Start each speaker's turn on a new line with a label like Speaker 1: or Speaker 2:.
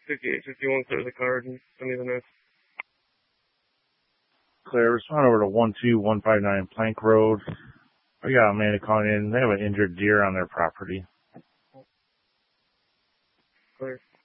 Speaker 1: 5851, clear the card and send me the notes.
Speaker 2: Clear, respond over to 12159 Plank Road. We got a man calling in. They have an injured deer on their property.
Speaker 1: Clear.